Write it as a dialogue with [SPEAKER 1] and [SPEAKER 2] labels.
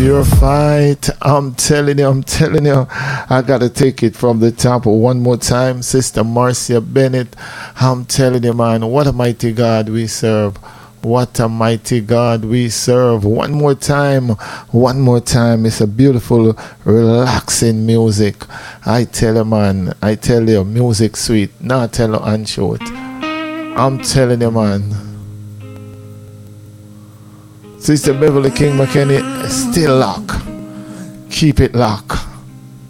[SPEAKER 1] your fight. I'm telling you. I gotta take it from the top one more time, Sister Marcia Bennett. I'm telling you, man, what a mighty God we serve. What a mighty God we serve. One more time. It's a beautiful, relaxing music. I tell you, man. I tell you, music sweet. Now I tell you, unshort. I'm telling you, man. Sister Beverly King McKinney, still lock. Keep it locked.